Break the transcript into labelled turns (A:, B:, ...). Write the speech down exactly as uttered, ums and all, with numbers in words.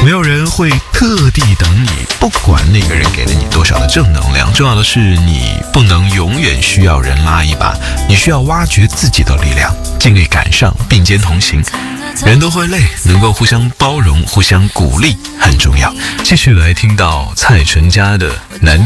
A: 没有人会特地等你，不管那个人给了你多少的正能量，重要的是你不能永远需要人拉一把，你需要挖掘自己的力量，尽力赶上，并肩同行。人都会累，能够互相包容，互相鼓励很重要。继续来听到蔡淳佳的难